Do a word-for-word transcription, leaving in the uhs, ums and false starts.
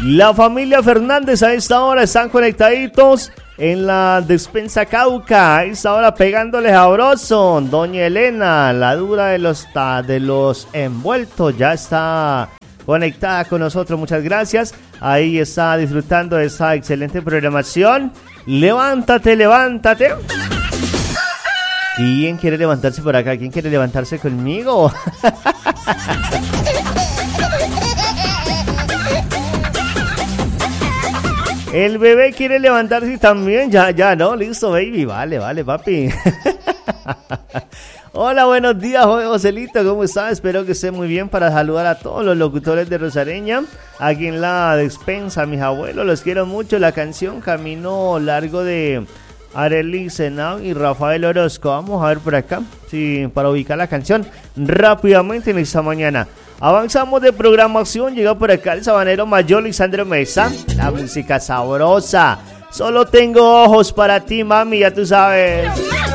La familia Fernández a esta hora están conectaditos en la despensa Cauca. A esta hora pegándole sabroso. Doña Elena, la dura de los, de los envueltos, ya está conectada con nosotros. Muchas gracias. Ahí está disfrutando de esa excelente programación. Levántate, levántate. ¿Quién quiere levantarse por acá? ¿Quién quiere levantarse conmigo? El bebé quiere levantarse también. Ya, ya, no, listo, baby. Vale, vale, papi. Hola, buenos días, joven Joselito. ¿Cómo está? Espero que esté muy bien. Para saludar a todos los locutores de Rosareña, aquí en la despensa, mis abuelos. Los quiero mucho. La canción Camino Largo de Arely Senao y Rafael Orozco. Vamos a ver por acá, sí, para ubicar la canción rápidamente en esta mañana. Avanzamos de programación. Llega por acá el sabanero mayor Lisandro Mesa. La música sabrosa. Solo tengo ojos para ti, mami, ya tú sabes.